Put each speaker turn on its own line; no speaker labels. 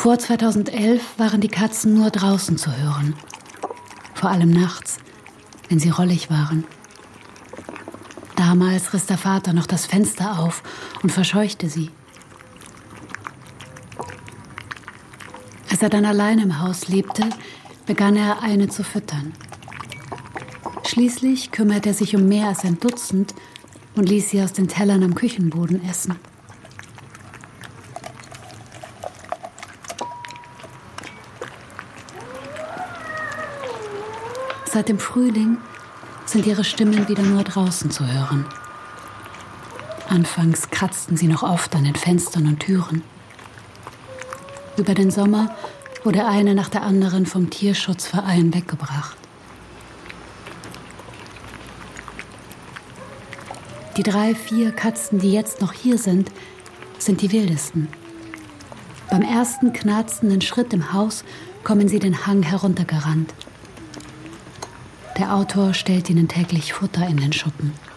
Vor 2011 waren die Katzen nur draußen zu hören. Vor allem nachts, wenn sie rollig waren. Damals riss der Vater noch das Fenster auf und verscheuchte sie. Als er dann allein im Haus lebte, begann er, eine zu füttern. Schließlich kümmerte er sich um mehr als ein Dutzend und ließ sie aus den Tellern am Küchenboden essen. Seit dem Frühling sind ihre Stimmen wieder nur draußen zu hören. Anfangs kratzten sie noch oft an den Fenstern und Türen. Über den Sommer wurde eine nach der anderen vom Tierschutzverein weggebracht. Die 3, 4 Katzen, die jetzt noch hier sind die wildesten. Beim ersten knarzenden Schritt im Haus kommen sie den Hang heruntergerannt. Der Autor stellt ihnen täglich Futter in den Schuppen.